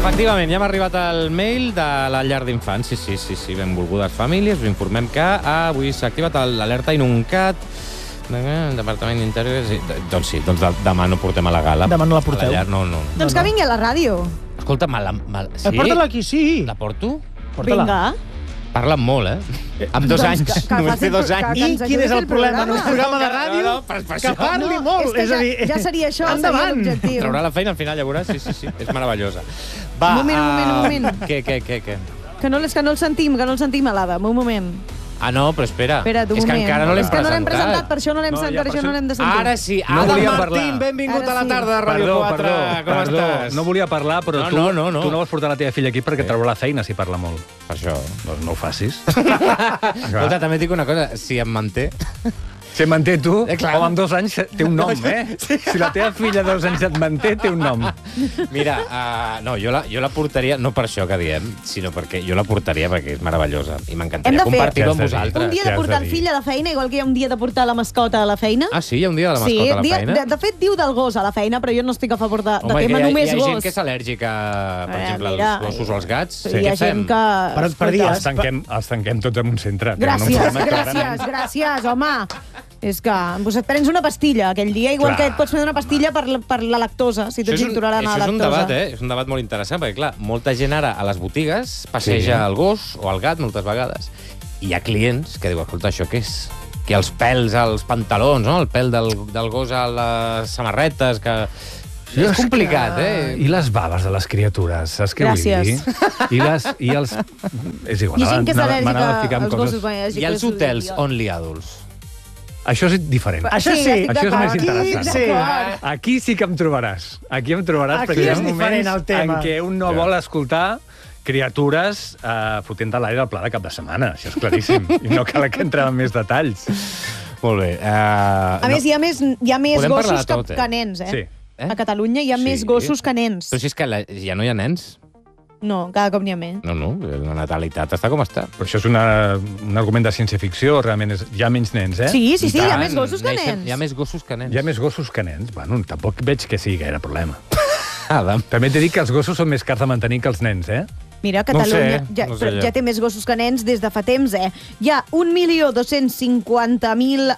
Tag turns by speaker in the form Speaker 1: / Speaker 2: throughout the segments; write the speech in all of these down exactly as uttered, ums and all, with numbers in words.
Speaker 1: Efectivament, ja hem arribat al mail de la llar d'infants. Sí, sí, sí, sí, benvolgudes famílies. Us informem que avui s'ha activat l'alerta Inuncat. Departament d'Interior... Sí. Doncs sí, doncs demà no portem a la gala.
Speaker 2: Demà no la porteu?
Speaker 1: La llar, no, no.
Speaker 3: Doncs que vingui a la ràdio.
Speaker 1: Escolta, mal... mal sí?
Speaker 2: Porta-la aquí, sí.
Speaker 1: La porto?
Speaker 3: Vinga.
Speaker 1: Parlen molt, eh? Amb dos anys. Només té dos anys.
Speaker 2: I quin és el problema? En un programa de ràdio
Speaker 1: No, no, per, per
Speaker 2: que parli molt.
Speaker 3: És que ja, ja seria això, seria l'objectiu.
Speaker 1: Traurà la feina al final, ja veuràs. Sí, sí, sí. És meravellosa. Va,
Speaker 3: un moment, un moment, un moment.
Speaker 1: Què, què, què, què?
Speaker 3: Que no, és que no el sentim, que no el sentim, Alada. Un moment.
Speaker 1: Ah, no, però espera.
Speaker 3: Espera't, un
Speaker 1: és que
Speaker 3: moment.
Speaker 1: encara no l'hem
Speaker 3: És que no l'hem
Speaker 1: presentat.
Speaker 3: presentat, per això no l'hem
Speaker 2: No,
Speaker 3: no,
Speaker 2: ja,
Speaker 3: per això no l'hem de sentir.
Speaker 1: Ara sí.
Speaker 4: No
Speaker 1: Adam
Speaker 4: volia
Speaker 1: Martín,
Speaker 4: parlar.
Speaker 1: benvingut
Speaker 3: Ara
Speaker 1: a la
Speaker 3: sí.
Speaker 1: tarda de Ràdio
Speaker 4: Perdó,
Speaker 1: quatre.
Speaker 4: perdó,
Speaker 1: Com
Speaker 4: perdó.
Speaker 1: estàs?
Speaker 4: No volia parlar, però
Speaker 1: No,
Speaker 4: tu
Speaker 1: no, no, no.
Speaker 4: tu no vols portar la teva filla aquí perquè traurà la feina si parla molt.
Speaker 1: Per això.
Speaker 4: Doncs no ho facis.
Speaker 1: Escolta, també et dic una cosa. Si em manté...
Speaker 4: Si em manté tu,
Speaker 1: Eh, clar.
Speaker 4: home, amb dos anys té un nom, eh? Si la teva filla de dos anys et manté, té un nom.
Speaker 1: Mira, uh, no, jo la, jo la portaria, no per això que diem, sinó perquè jo la portaria perquè és meravellosa i
Speaker 3: Hem
Speaker 1: m'encantaria
Speaker 3: de fer-
Speaker 1: compartir-ho amb
Speaker 4: Què has de dir?
Speaker 1: vosaltres.
Speaker 3: Un dia
Speaker 4: Què
Speaker 3: de
Speaker 4: has
Speaker 3: portar
Speaker 4: de
Speaker 3: el
Speaker 4: dir?
Speaker 3: fill a la feina, igual que hi ha un dia de portar la mascota a la feina.
Speaker 1: Ah, sí? Hi ha un dia de la
Speaker 3: Sí,
Speaker 1: mascota a la
Speaker 3: dia,
Speaker 1: feina?
Speaker 3: de, de fet diu del gos a la feina, però jo no estic a favor de, de
Speaker 1: Home,
Speaker 3: tema
Speaker 1: hi ha,
Speaker 3: només
Speaker 1: hi ha
Speaker 3: gos.
Speaker 1: gent que és al·lèrgica, per
Speaker 3: Eh,
Speaker 1: exemple,
Speaker 3: mira,
Speaker 1: als gossos o als gats.
Speaker 3: Sí, hi ha
Speaker 1: Què fem?
Speaker 3: gent que...
Speaker 2: Per- per
Speaker 3: Escolta,
Speaker 2: dies.
Speaker 4: Els tanquem, els tanquem tots en un centre. Tenen un
Speaker 3: Gràcies,
Speaker 4: problema
Speaker 3: gràcies,
Speaker 4: clarament.
Speaker 3: gràcies, home. És que doncs et prens una pastilla aquell dia, igual
Speaker 4: Clar.
Speaker 3: que et pots fer una pastilla per, la- per la lactosa, si tu ets
Speaker 1: Això és un-
Speaker 3: intolerant a
Speaker 1: això
Speaker 3: la
Speaker 1: és un
Speaker 3: lactosa.
Speaker 1: debat, eh? És un debat molt interessant, perquè, clar, molta gent ara a les botigues passeja
Speaker 4: Sí.
Speaker 1: el gos o el gat moltes vegades. I hi ha clients que diuen, escolta, això què és? Que els pèls als pantalons, no? El pèl del, del gos a les samarretes, que...
Speaker 4: Sí,
Speaker 1: és complicat, eh?
Speaker 4: I les baves de les criatures, saps què
Speaker 3: Gràcies.
Speaker 4: vull dir? I, les, i els... És igual.
Speaker 3: Hi ha gent que és
Speaker 4: m'anava- m'anava a
Speaker 3: al·lèrgica
Speaker 4: ficar en
Speaker 3: als
Speaker 4: coses-
Speaker 3: gossos. va,
Speaker 1: I als hotels only adults.
Speaker 4: Això és diferent.
Speaker 2: Això sí.
Speaker 3: estic
Speaker 4: Això és
Speaker 3: d'acord.
Speaker 4: més interessant.
Speaker 2: Sí.
Speaker 3: D'acord.
Speaker 4: Aquí sí que em trobaràs. Aquí em trobaràs
Speaker 2: Aquí
Speaker 4: perquè hi ha
Speaker 2: és
Speaker 4: moments
Speaker 2: diferent el tema.
Speaker 4: en què un no
Speaker 1: Ja.
Speaker 4: vol escoltar criatures eh, fotent a l'aire el pla de cap de setmana. Això és claríssim. I no cal que entrem en més detalls.
Speaker 1: Molt bé. Uh,
Speaker 3: A més, hi ha més, hi ha més
Speaker 1: Podem parlar
Speaker 3: gossos
Speaker 1: de tot,
Speaker 3: que,
Speaker 1: eh?
Speaker 3: que nens, eh?
Speaker 4: Sí.
Speaker 1: Eh?
Speaker 3: A Catalunya hi ha
Speaker 1: Sí.
Speaker 3: més gossos que nens.
Speaker 1: Però si és que la, ja no hi ha nens.
Speaker 3: No, cada cop n'hi ha més.
Speaker 1: No, no, la natalitat està com està.
Speaker 4: Però això és una, un argument de ciència-ficció, realment és, hi ha menys nens, eh?
Speaker 3: Sí, sí, sí, hi ha
Speaker 1: Tant,
Speaker 3: més gossos que
Speaker 1: neixen-
Speaker 3: nens.
Speaker 1: Hi ha més gossos que nens.
Speaker 4: Hi ha més gossos que nens. Bueno, tampoc veig que sigui gaire problema.
Speaker 1: Adam.
Speaker 4: També t'he dit que els gossos són més cars de mantenir que els nens, eh?
Speaker 3: Mira,
Speaker 1: No ho sé,
Speaker 3: Catalunya ja,
Speaker 1: no sé
Speaker 3: però
Speaker 1: jo.
Speaker 3: ja té més gossos que nens des de fa temps, eh? Hi ha un milió dos-cents cinquanta mil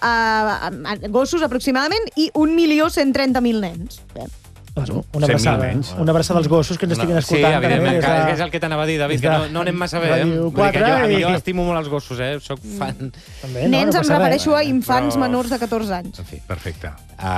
Speaker 3: uh, gossos, aproximadament, i un milió cent trenta mil nens. Eh?
Speaker 2: Bueno, una
Speaker 4: cent mil
Speaker 2: abraçada.
Speaker 4: menys.
Speaker 2: Una abraçada als gossos que ens estiguin
Speaker 1: Sí,
Speaker 2: escoltant.
Speaker 1: evidentment,
Speaker 2: també,
Speaker 1: que
Speaker 2: des de-
Speaker 1: és el que t'anava a dir, David,
Speaker 2: des
Speaker 1: que
Speaker 2: de
Speaker 1: no, no anem massa bé, eh?
Speaker 2: Ràdio
Speaker 1: Vull dir que jo,
Speaker 2: quatre
Speaker 1: a mi jo
Speaker 2: i-
Speaker 1: estimo molt els gossos, eh? Soc fan...
Speaker 2: També, no,
Speaker 3: Nens,
Speaker 2: no
Speaker 3: em
Speaker 2: passa res.
Speaker 3: refereixo a infants
Speaker 1: Però-
Speaker 3: menors de catorze anys.
Speaker 1: En fi.
Speaker 4: Perfecte.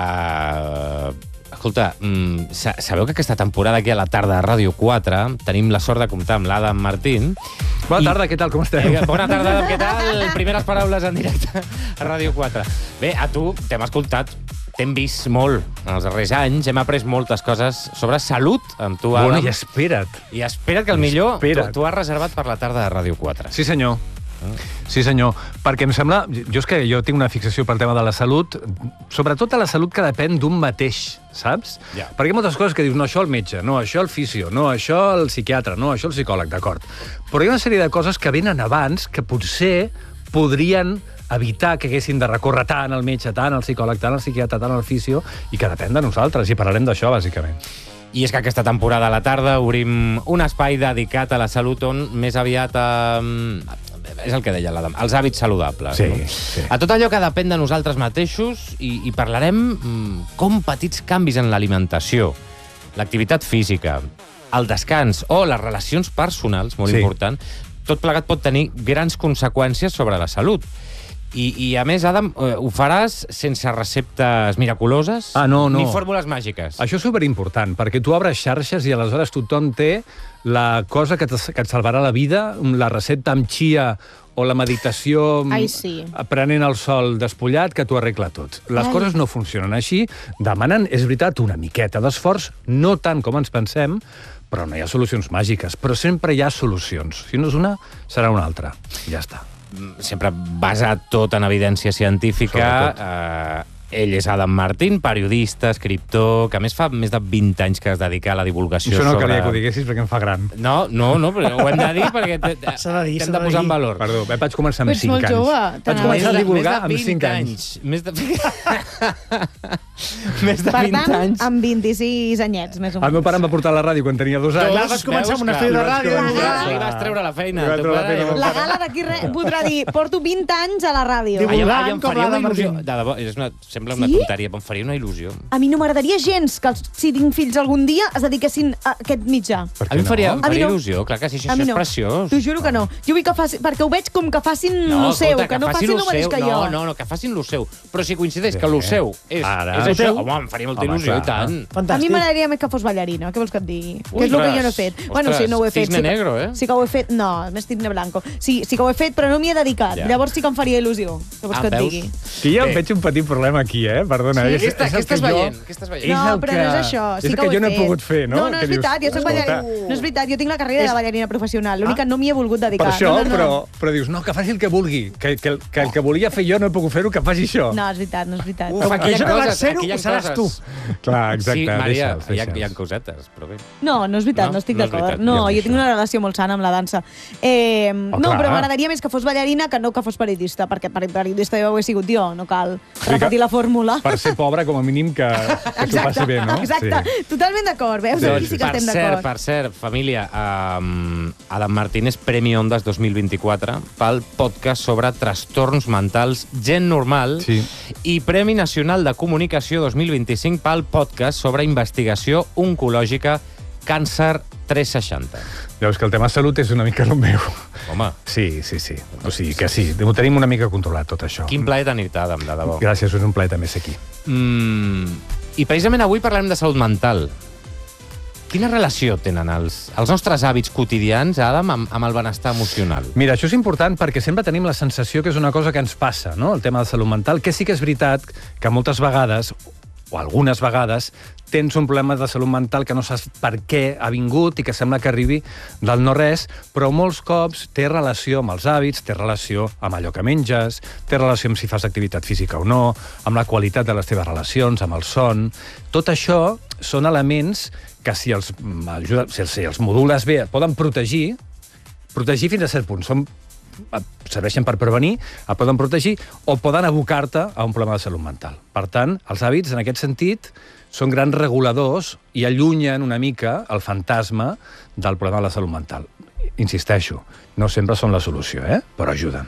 Speaker 1: Uh, escolta, mm, sa- sabeu que aquesta temporada aquí a la tarda de Ràdio quatre tenim la sort de comptar amb l'Adam Martín.
Speaker 4: Bona
Speaker 1: I-
Speaker 4: tarda, què tal, com esteu?
Speaker 1: Eh, Bona tarda, Adam, què tal? Primeres paraules en directe a Ràdio quatre. Bé, a tu t'hem escoltat, t'hem vist molt en els darrers anys, hem après moltes coses sobre salut amb tu, Adam.
Speaker 4: Bueno, i espera't.
Speaker 1: I espera't que el millor
Speaker 4: Espera't.
Speaker 1: tu, tu has reservat per la tarda de Ràdio quatre.
Speaker 4: Sí, senyor. Sí, senyor. Perquè em sembla... Jo és que jo tinc una fixació pel tema de la salut, sobretot a la salut que depèn d'un mateix, saps?
Speaker 1: Ja.
Speaker 4: Perquè hi ha moltes coses que dius, no, això el metge, no, això el fisio, no, això el psiquiatre, no, això el psicòleg, d'acord. Però hi ha una sèrie de coses que venen abans que potser podrien evitar que haguessin de recórrer tant al metge, tant al psicòleg, tant al psiquiatre, tant al fisio, i que depèn de nosaltres, i parlarem d'això, bàsicament.
Speaker 1: I és que aquesta temporada a la tarda obrim un espai dedicat a la salut on més aviat... Eh, és el que deia l'Adam, els hàbits saludables.
Speaker 4: Sí,
Speaker 1: no?
Speaker 4: sí.
Speaker 1: A tot allò que depèn de nosaltres mateixos i, i parlarem mm, com petits canvis en l'alimentació, l'activitat física, el descans o les relacions personals, molt
Speaker 4: Sí.
Speaker 1: important, tot plegat pot tenir grans conseqüències sobre la salut. I, i a més, Adam, eh, ho faràs sense receptes miraculoses
Speaker 4: Ah, no, no.
Speaker 1: ni fórmules màgiques.
Speaker 4: Això és superimportant, perquè tu obres xarxes i aleshores tothom té la cosa que, que et salvarà la vida, la recepta amb chia o la meditació
Speaker 3: Ai, sí.
Speaker 4: prenent el sol despullat, que t'ho arregla tot. Les
Speaker 3: Ai.
Speaker 4: coses no funcionen així. Demanen, és veritat, una miqueta d'esforç, no tant com ens pensem, però no hi ha solucions màgiques. Però sempre hi ha solucions. Si no és una, serà una altra. Ja està.
Speaker 1: Sempre basat tot en evidència científica.
Speaker 4: Sobretot.
Speaker 1: Eh, Ell és Adam Martín, periodista, escriptor, que a més fa més de vint anys que es dedica a la divulgació
Speaker 4: Això no
Speaker 1: sobre...
Speaker 4: calia que ho diguessis perquè em fa gran.
Speaker 1: No, no, no, però ho hem de dir perquè
Speaker 2: S'ha de dir,
Speaker 1: hem
Speaker 2: s'ha
Speaker 1: de
Speaker 2: de
Speaker 1: posar en
Speaker 2: dir.
Speaker 1: valor.
Speaker 4: Perdó, eh, vaig començar amb
Speaker 3: Ets
Speaker 4: cinc
Speaker 3: molt
Speaker 4: anys.
Speaker 3: jove,
Speaker 4: Vaig
Speaker 3: t'anava
Speaker 4: començar a
Speaker 3: a dir.
Speaker 4: divulgar
Speaker 1: Més de
Speaker 4: amb
Speaker 1: vint
Speaker 4: cinc anys.
Speaker 1: Més de... més de
Speaker 3: Per
Speaker 1: vint
Speaker 3: tant,
Speaker 1: anys.
Speaker 3: amb vint-i-sis anyets, més o menys.
Speaker 4: El meu pare em va portar a la ràdio quan tenia dos anys.
Speaker 2: Clar, vas començar amb un estudi de ràdio.
Speaker 3: La
Speaker 2: i
Speaker 3: gala.
Speaker 2: ja.
Speaker 1: Li vas treure la feina.
Speaker 4: Li vaig
Speaker 1: teu
Speaker 4: treure la
Speaker 1: pare.
Speaker 4: feina.
Speaker 3: La gala d'aquí re- podrà dir, porto vint anys a la ràdio.
Speaker 2: Diu-
Speaker 1: Ai, ai,
Speaker 2: Divulgant
Speaker 1: em
Speaker 2: com
Speaker 1: faria una
Speaker 2: l'Adam
Speaker 1: il·lusió.
Speaker 2: Martín.
Speaker 1: De debò, és una, sembla una
Speaker 3: Sí?
Speaker 1: tonteria, però em faria una il·lusió.
Speaker 3: A mi no m'agradaria gens que, els- si tinc fills algun dia, es dediquessin a aquest mitjà.
Speaker 4: Per
Speaker 1: A mi em
Speaker 4: què
Speaker 1: faria,
Speaker 4: no?
Speaker 1: em
Speaker 3: A mi
Speaker 1: faria
Speaker 3: no.
Speaker 1: il·lusió, clar que sí, això
Speaker 3: A mi
Speaker 1: és
Speaker 3: no.
Speaker 1: preciós.
Speaker 3: T'ho juro que no. Jo vull que faci, perquè ho veig com que facin
Speaker 1: No,
Speaker 3: lo seu,
Speaker 1: escolta,
Speaker 3: que no
Speaker 1: facin
Speaker 3: facin
Speaker 1: lo
Speaker 3: el mateix
Speaker 1: seu.
Speaker 3: que jo.
Speaker 1: No, no, no, que facin lo seu. Però si coincideix que
Speaker 4: Sí.
Speaker 1: lo seu és,
Speaker 4: Ara.
Speaker 1: és
Speaker 2: Lo
Speaker 1: això,
Speaker 2: teu.
Speaker 1: home, em faria molta
Speaker 4: Home,
Speaker 1: il·lusió, i
Speaker 4: clar.
Speaker 1: tant.
Speaker 3: A mi
Speaker 2: Fantàstic.
Speaker 3: m'agradaria més que fos ballarina, què vols que et digui?
Speaker 1: Ostres,
Speaker 3: que és el que jo no he fet. bueno, sí, no ho he fet.
Speaker 1: cisne
Speaker 3: sí que,
Speaker 1: negro, eh?
Speaker 3: Sí que ho he fet, no, més cisne blanco. Sí, sí que ho he fet, però no m'hi he dedicat.
Speaker 1: Ja.
Speaker 3: Llavors sí que em faria il·lusió, què vols
Speaker 1: Ah,
Speaker 3: que et
Speaker 1: veus?
Speaker 3: digui?
Speaker 4: Que ja
Speaker 1: Bé.
Speaker 4: veig un petit problema aquí, eh? Perdona.
Speaker 1: Sí,
Speaker 4: és,
Speaker 1: què està-
Speaker 4: és
Speaker 1: què
Speaker 4: el
Speaker 1: estàs
Speaker 4: que jo-
Speaker 1: veient? Què estàs veient?
Speaker 4: És
Speaker 3: No,
Speaker 4: el
Speaker 3: però
Speaker 4: que,
Speaker 3: no és això. Sí
Speaker 4: és
Speaker 3: que,
Speaker 4: el
Speaker 3: ho
Speaker 4: que
Speaker 3: he
Speaker 4: jo no he
Speaker 3: fet.
Speaker 4: pogut fer, no?
Speaker 3: No, no
Speaker 4: Que
Speaker 3: és
Speaker 4: dius,
Speaker 3: veritat, jo soc
Speaker 4: escolta,
Speaker 3: ballarina. No és veritat, jo tinc la carrera de ballarina professional. L'únic que no m'hi he volgut
Speaker 4: Per
Speaker 3: dedicar.
Speaker 4: això,
Speaker 3: no, no, no.
Speaker 4: però, però dius, no, que faci el que vulgui. Que, que, que el que volia fer jo no he pogut fer-ho, que faci això.
Speaker 3: No, és veritat, no és veritat.
Speaker 1: Uf,
Speaker 2: Com
Speaker 1: aquí
Speaker 2: que
Speaker 1: hi ha
Speaker 2: jo no vaig
Speaker 1: coses,
Speaker 2: ser-ho,
Speaker 1: aquí hi ha
Speaker 2: ho seràs
Speaker 1: coses.
Speaker 4: Clar, exacte.
Speaker 1: Sí, Maria,
Speaker 4: deixa'ls,
Speaker 1: hi ha, hi ha
Speaker 4: deixa'ls.
Speaker 1: cosetes, però bé.
Speaker 3: No, no és veritat,
Speaker 1: No?
Speaker 3: no, estic
Speaker 1: No és
Speaker 3: d'acord.
Speaker 1: veritat,
Speaker 3: No,
Speaker 4: ja
Speaker 3: jo tinc una relació molt sana amb la dansa. Eh,
Speaker 4: Oh,
Speaker 3: no,
Speaker 4: clar.
Speaker 3: però m'agradaria més que fos ballarina que no que fos periodista, perquè per periodista ja ho he sigut jo, no cal
Speaker 4: que-
Speaker 3: repetir la fórmula.
Speaker 4: Per ser pobre, com a mínim, que, que s'ho passi bé, no?
Speaker 3: Exacte,
Speaker 4: Sí.
Speaker 3: totalment d'acord, veus?
Speaker 4: Sí,
Speaker 3: Aquí
Speaker 4: sí.
Speaker 3: sí que
Speaker 1: Per
Speaker 3: estem
Speaker 1: cert,
Speaker 3: d'acord.
Speaker 1: per cert, família, um, Adam Martínez Premi Ondas dos mil vint-i-quatre pel podcast sobre trastorns mentals gent normal
Speaker 4: Sí.
Speaker 1: i Premi Nacional de Comunicació dos mil vint-i-cinc pel podcast sobre investigació oncològica Càncer tres seixanta.
Speaker 4: Veus que el tema salut és una mica el meu.
Speaker 1: Home,
Speaker 4: Sí, sí, sí. O sigui que sí, ho tenim una mica controlat, tot això.
Speaker 1: quin plaer tenir-te, Adam, de debò.
Speaker 4: Gràcies, és un plaer també ser aquí.
Speaker 1: Mm, I precisament avui parlarem de salut mental. Quina relació tenen els, els nostres hàbits quotidians, Adam, amb, amb el benestar emocional?
Speaker 4: Mira, això és important perquè sempre tenim la sensació que és una cosa que ens passa, no?, el tema de salut mental, que sí que és veritat que moltes vegades, o algunes vegades, tens un problema de salut mental que no saps per què ha vingut i que sembla que arribi del no-res, però molts cops té relació amb els hàbits, té relació amb allò que menges, té relació amb si fas activitat física o no, amb la qualitat de les teves relacions, amb el son. Tot això són elements que si els, ajuda, si els, si els modules bé et poden protegir, protegir fins a cert punt. Són, serveixen per prevenir, et poden protegir o poden abocar-te a un problema de salut mental. Per tant, els hàbits, en aquest sentit, són grans reguladors i allunyen una mica el fantasma del problema de la salut mental. Insisteixo, no sempre són la solució, eh? Però ajuden.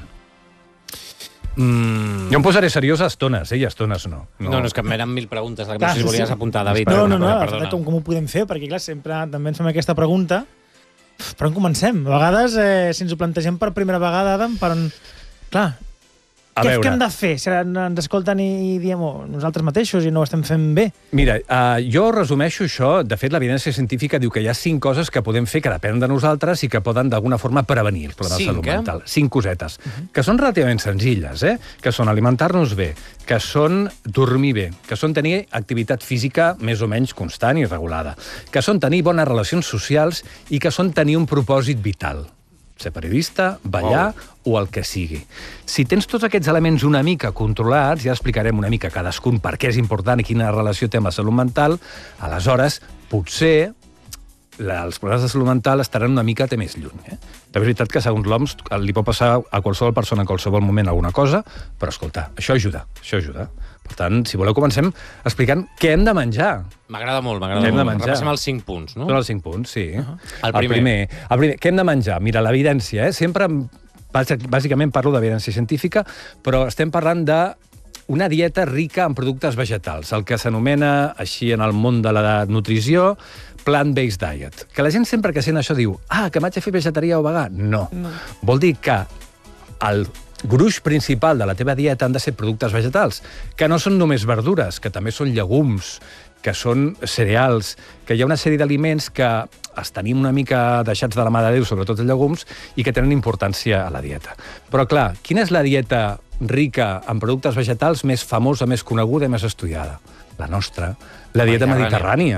Speaker 1: Mm.
Speaker 4: Jo em posaré seriós a estones, eh? I a estones no.
Speaker 1: No, no, és que m'eren mil preguntes. No
Speaker 2: Clar,
Speaker 1: sé si
Speaker 2: sí,
Speaker 1: volies
Speaker 2: sí.
Speaker 1: apuntar, David.
Speaker 2: No, no, no,
Speaker 1: Perdona,
Speaker 2: de
Speaker 1: perdona.
Speaker 2: fet, com, com ho podem fer? Perquè, clar, sempre també ens fem aquesta pregunta. Uf, Per on comencem? A vegades, eh, si ens ho plantegem per primera vegada, Adam, per on... Clar,
Speaker 4: A
Speaker 2: què,
Speaker 4: veure.
Speaker 2: què hem de fer? Si ara ens escolten i diem oh, nosaltres mateixos i no ho estem fent bé.
Speaker 4: Mira, uh, jo resumeixo això. De fet, l'evidència científica diu que hi ha cinc coses que podem fer que depenen de nosaltres i que poden d'alguna forma prevenir el problema de
Speaker 1: Cinc,
Speaker 4: salut
Speaker 1: eh?
Speaker 4: mental. Cinc cosetes, que són relativament senzilles, eh? Que són alimentar-nos bé, que són dormir bé, que són tenir activitat física més o menys constant i regulada, que són tenir bones relacions socials i que són tenir un propòsit vital. Ser periodista, ballar o el que sigui. Si tens tots aquests elements una mica controlats, ja explicarem una mica cadascun per què és important i quina relació té amb la salut mental, aleshores potser la, els problemes de salut mental estaran una mica més lluny. Eh? També és veritat que, segons l'O M S, li pot passar a qualsevol persona en qualsevol moment alguna cosa, però, escolta, això ajuda, això ajuda. Per tant, si voleu, comencem explicant què hem de menjar.
Speaker 1: M'agrada molt, m'agrada
Speaker 4: Què hem de
Speaker 1: molt.
Speaker 4: menjar?
Speaker 1: Repassem els cinc punts, no?
Speaker 4: Són els cinc punts, sí. Uh -huh.
Speaker 1: El primer.
Speaker 4: El primer. El primer. Què hem de menjar? Mira, l'evidència, eh? Sempre, bàsicament parlo d'evidència científica, però estem parlant de una dieta rica en productes vegetals, el que s'anomena, així en el món de la nutrició, plant-based diet. Que la gent sempre que sent això diu, ah, que m'haig de fer vegetarià o vegà. No. no. Vol dir que el gruix principal de la teva dieta han de ser productes vegetals, que no són només verdures, que també són llegums, que són cereals, que hi ha una sèrie d'aliments que els tenim una mica deixats de la mà de Déu, sobretot els llegums, i que tenen importància a la dieta. Però, clar, quina és la dieta rica en productes vegetals més famosa, més coneguda i més estudiada? La nostra, la dieta mediterrània,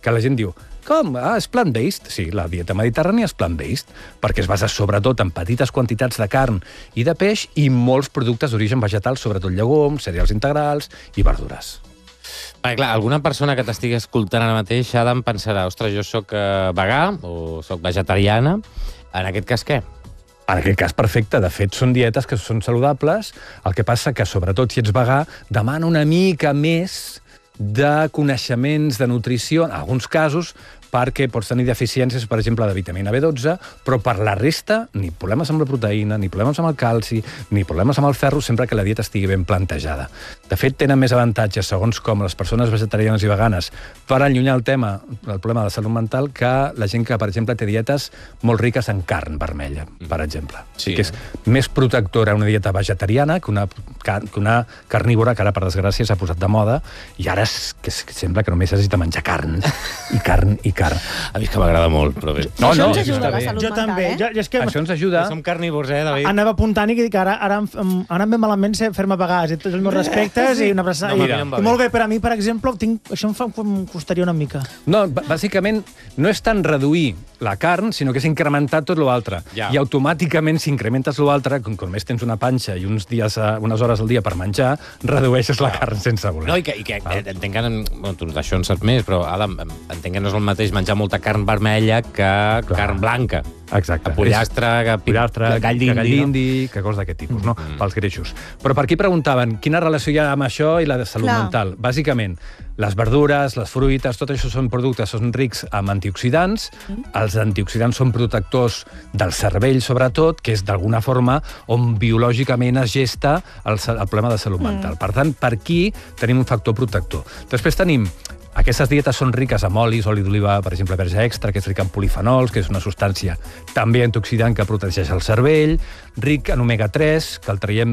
Speaker 4: que la gent diu com? Ah, és plant-based? Sí, la dieta mediterrània és plant-based, perquè es basa sobretot en petites quantitats de carn i de peix i molts productes d'origen vegetal, sobretot llegums, cereals integrals i verdures.
Speaker 1: Perquè, clar, alguna persona que t'estigui escoltant ara mateix, Adam, pensarà, ostres, jo sóc eh, vegà o sóc vegetariana. En aquest cas, què?
Speaker 4: En aquest cas, perfecte. De fet, són dietes que són saludables. El que passa que, sobretot si ets vegà, demana una mica més de coneixements de nutrició, en alguns casos, perquè pots tenir deficiències, per exemple, de vitamina B dotze, però per la resta, ni problemes amb la proteïna, ni problemes amb el calci, ni problemes amb el ferro, sempre que la dieta estigui ben plantejada. De fet, tenen més avantatges, segons com les persones vegetarianes i veganes, per allunyar el tema, el problema de la salut mental, que la gent que, per exemple, té dietes molt riques en carn vermella, per exemple.
Speaker 1: Sí.
Speaker 4: Que és més protectora una dieta vegetariana que una, que una carnívora, que ara, per desgràcia, s'ha posat de moda, i ara és, que sembla que només necessita menjar carn, i carn, i carn.
Speaker 1: A mi és que m'agrada molt, però bé.
Speaker 4: No,
Speaker 3: Això
Speaker 4: no,
Speaker 3: ens
Speaker 4: això
Speaker 3: ajuda
Speaker 4: està
Speaker 3: a la
Speaker 4: bé.
Speaker 3: salut
Speaker 2: Jo
Speaker 3: mental,
Speaker 2: també.
Speaker 3: eh?
Speaker 2: Jo, jo és que
Speaker 4: Això ens ajuda.
Speaker 1: Som carnívors, eh, David?
Speaker 2: anava apuntant i dic que ara, ara em- em- ha anat ben malament ser- fer-me vegà. I tots els meus respectes i una abraçada.
Speaker 1: No,
Speaker 2: I,
Speaker 1: mira, em va
Speaker 2: i
Speaker 1: bé.
Speaker 2: molt bé, per a mi, per exemple, tinc, això em, fa, em costaria una mica.
Speaker 4: No, b- bàsicament, no és tant reduir la carn, sinó que és incrementar tot l'altre.
Speaker 1: Ja.
Speaker 4: I automàticament, si incrementes l'altre, com, com més tens una panxa i uns dies, a, unes hores al dia per menjar, redueixes la carn sense voler.
Speaker 1: No, i que, i que eh, entenc que... Bueno, tu d'això en saps més, però, Adam, entenc que no és el mateix menjar molta carn vermella que carn blanca.
Speaker 4: Exacte.
Speaker 1: Que pollastre, que, pi-
Speaker 4: pollastre,
Speaker 1: que gall
Speaker 4: que gall
Speaker 1: d'indi, no?
Speaker 4: d'indi, que coses d'aquest tipus, no? Pels greixos. Però per aquí preguntaven quina relació hi ha amb això i la de salut
Speaker 3: Clar.
Speaker 4: mental. Bàsicament, les verdures, les fruites, tot això són productes, són rics amb antioxidants. Els antioxidants són protectors del cervell, sobretot, que és d'alguna forma on biològicament es gesta el, sa- el problema de salut mental. Per tant, per aquí tenim un factor protector. Després tenim aquestes dietes són riques amb olis, oli d'oliva, per exemple, verge extra, que és ric en polifenols, que és una substància també antioxidant que protegeix el cervell, ric en omega tres, que el traiem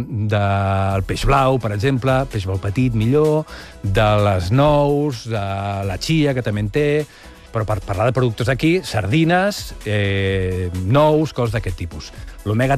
Speaker 4: del peix blau, per exemple, peix blau petit, millor, de les nous, de la chia, que també en té, però per parlar de productes aquí, sardines, eh, nous, coses d'aquest tipus. L'omega